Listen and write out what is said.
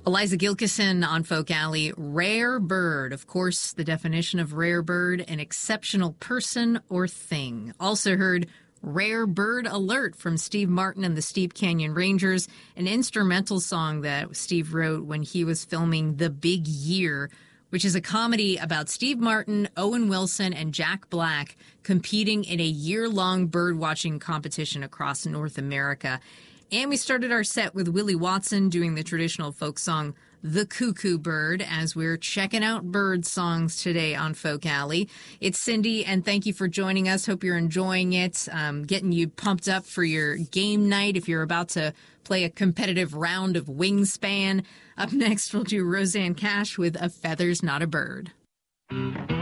Eliza Gilkison on Folk Alley. Rare bird. Of course, the definition of rare bird, an exceptional person or thing. Also heard Rare Bird Alert from Steve Martin and the Steep Canyon Rangers, an instrumental song that Steve wrote when he was filming The Big Year, which is a comedy about Steve Martin, Owen Wilson, and Jack Black competing in a year-long bird-watching competition across North America. And we started our set with Willie Watson doing the traditional folk song, The Cuckoo Bird, as we're checking out bird songs today on Folk Alley. It's Cindy, and thank you for joining us. Hope you're enjoying it, getting you pumped up for your game night if you're about to play a competitive round of Wingspan. Up next, we'll do Rosanne Cash with A Feather's Not a Bird.